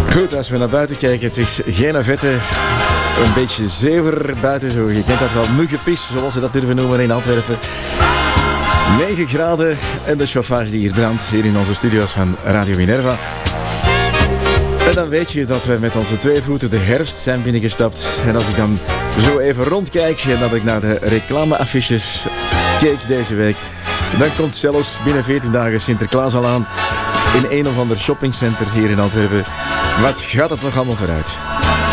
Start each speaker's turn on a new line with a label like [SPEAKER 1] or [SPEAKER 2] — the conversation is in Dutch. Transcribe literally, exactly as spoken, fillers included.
[SPEAKER 1] Goed, als we naar buiten kijken, het is geen vette, een beetje zever buiten. Zo. Je kent dat wel, muggenpis, zoals ze dat durven noemen in Antwerpen. negen graden en de chauffage die hier brandt, hier in onze studio's van Radio Minerva. En dan weet je dat we met onze twee voeten de herfst zijn binnengestapt. En als ik dan zo even rondkijk en dat ik naar de reclameaffiches keek deze week, dan komt zelfs binnen veertien dagen Sinterklaas al aan in een of ander shoppingcenter hier in Antwerpen. Wat gaat het nog allemaal vooruit?